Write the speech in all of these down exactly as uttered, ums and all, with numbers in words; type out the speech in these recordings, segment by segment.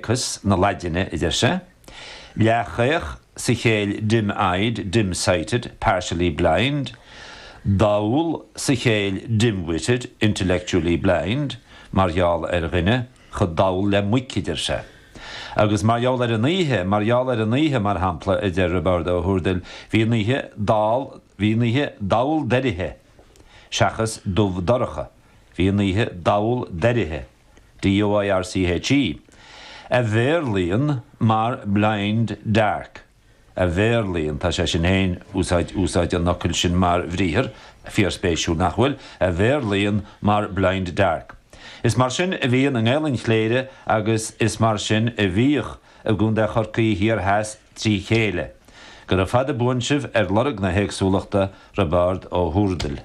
Seachas na Ladine idir se. Leachach sa chéil dim-eyed, dim-sighted, partially blind. Daul sa chéil dim-witted, intellectually blind. Marial ar rinne, chud daul le muicidir se. Agus marial ar an ihe, marial ar an ihe mar hampla idir Roberto Hurdel, hí ihe dal, hí ihe daul derihe. Seachas dubh doracha. Hí ihe daul derihe. D O I R C H E. A verlion mar blind dark. A verlion, tá sé sin héin úsáid úsáid an nocil sin mar bhríhir, fíor spéisiú nachhfuil, a verlion mar blind dark. Is mar sin a bhíon an ggéalainn chléire agus is mar sin a bhíoch a gúnda chorcaí hir heas trí chéile. Gur a fad a buansibh ar lorg na héagsúlachta Robert ó Hurdel.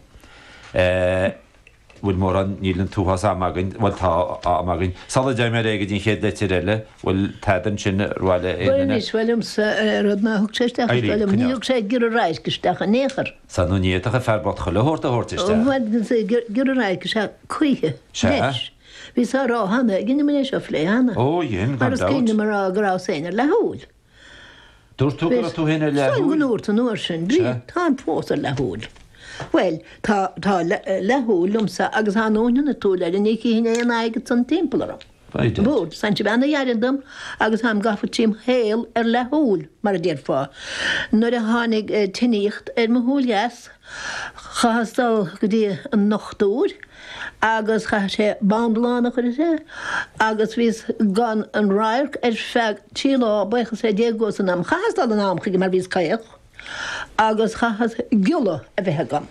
Bhfuil mór an nílann túhas amagin, bhfuil tá amagin. Sala deimar éige dín chéad leite réile, bhfuil taidan sin rhaile éine. Bhfuil níos bhfuilm sa rud na thug séisteach, bhfuilm níog sé gur a ráis geisteach a néchar. Sa nó níoach a ferbot chuile hórta hórtisteach. Bhfuil gur a ráis geisteach cuithe. Leis. Bhí sa rá hana, gine mé seo flé hana. Ó, dhéon, gan daut. Ar gine mar a grá séinar le húil. Dúir tú gur a tú héine le húil? Sain gún úrta nuair sin, brí, tá an pósa le húil. Well, tá lethúil lumsa agus hanóine na túla ar ní híine an aigad san timpplaram. Búd, san si bena dhearindum agus ham gafa tím héal ar lethúil mar a déir fá. Nuair a tháinig tiníocht ar mo húlias, chasdal go dtí an nochtúr, agus cha sé bandlána chuir sé, agus vís gan an rairc ar feag tílá bucha sé déagós an am, chasdal an am chuige mar vís caiach. Agus chachas giúla a bheitthe gan.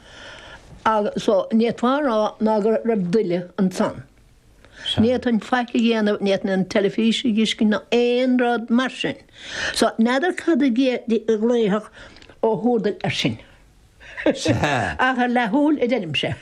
So níadhharrá ná gur raibh duile an san. Níad an faice dhéanamh níad an telefíse giscin na éon rad mar sin. So neidir cad a gé léithech ó Hurdel ar sin. Achar lethúil i deilim sé.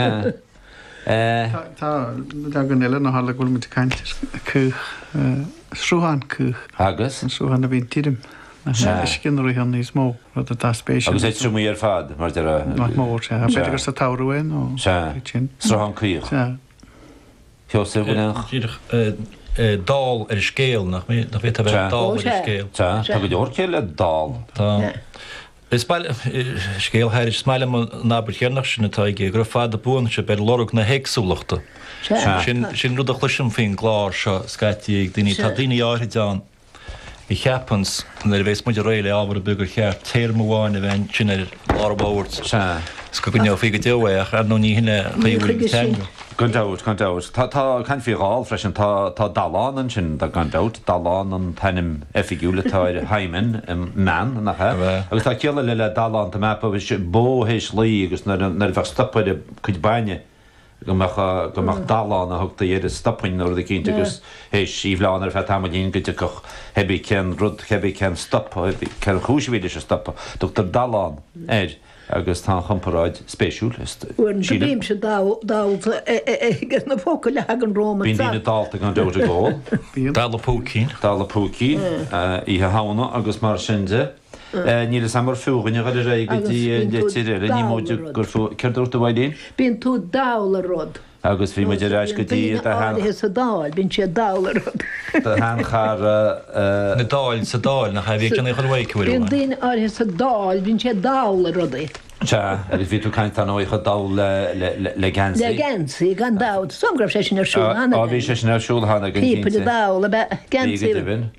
Tá gan eile na hála bhfuil mit caiintir cúch, srúhan cúch. Agus? An srúhan a bhíon tírim. Is cin roi an níos mó rud a spéisiú. Agus éit trúmí ar fad, mar dear a... Nach mór sé, a beidir sa táúin ó... Se, srúhan cúch. Se. Thiosah bhfuinach? Díadach dál ar scéal, nach bhíad a bheith dál ar scéal. Se, tá go dúir céile dál. Tá. Is scéal heidir smaile nábar chearnach sin atá ige gur fad a búin se beidir lorg na héagsúlachta. Sin rud a chluisim fin glár seo scaiti ag daoine tá daoine áirid an. I cheapans, na bheits muidir réile ábhar a bugur cheap téir mháin a bhain sin ar larbáirt. Sco go neamh figo deohaach ar nó ní hinne taíúil teanga. Gan daut, gan daut. Tá can fi gáil freisin tá dalán an sin da gan daut, dalán an tainim effigiúlatáir haimen man nach he. Agus tá ceala le le dalán tá mepa bhís bó héis lí agus nar bheith stoppaid chuid baine. Gomach dalán a thugta dhéad stoppain nó a cinnte agus hééis síomhláán ar fe tamín gote go hebí cen rud hebí cen stoppa, cen chúisvíidir se stoppa. Dútar dalán éir agus tá champaráid spéisiúil. Uair na bhím se dáilta gur na fóca le an Róman. Bhín dína dáilta gan deir a ggóil. Dála púcín. Dála púcín ihe hána agus mar sinse. Níl samar fúgan a ré go dtí letíire ní móidir gur ceirúirta bhaidín? Bín tú dála rod. Agus bhí muidir eis go dtí a sa dáil, bín sé dála rod. Tá hen char... Na dáil sa dáil nach bhí gan chuil bhaicúil. Bín daine áirithe sa dáil, bín sé dála rodaí. Se, agus bhí tú caiint an óich a dá le gansaí. Le gansaí, gan dáil. Som graf sé sin ar siúl hana. Á, bhí sé sin ar siúl hana gan cínsa. Cípa de dáil, a gansaí.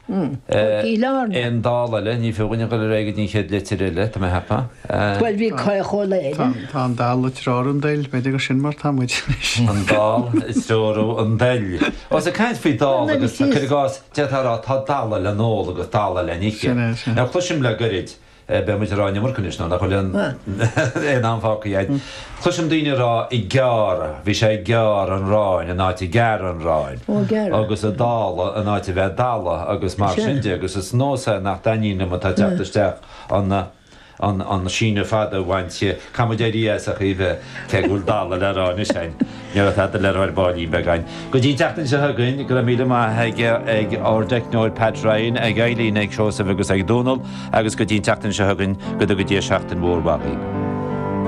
Í lárna. Éon dála le, ní fiúine go le réige dín chéad letir eile, tá me hepa. Bhfuil bhí coich ó léide. Tá an dáil trár an dail, beidir go sin mar támuid. An dáil is trárú an dail. Os a caiint fí dáil agus tá chuirgás deathrá tá dála le nóla agus dála le níce. Na chluisim le gorid. Be muid ráine marcanis ná nach chuilin é anfácaíid. Chluisim daoine rá i gceara, bhí sé gcear an ráin a náiti gear an ráin. Agus a dála a náiti bheith dála agus mar sinte agus is nósa nach daíine má tá teachtasteach an an síne fada bhaintse camodéirías a chi bheith te gúil dála le ráine sein. Níor a le ráir báilí begain. Go dtí teachtain se thugann go míle heige ag ardeic Pat Ryan ag gailín ag seosamh agus ag Donald agus go dtí teachtain se thugann go do go dtí seachtain mhór bachaí.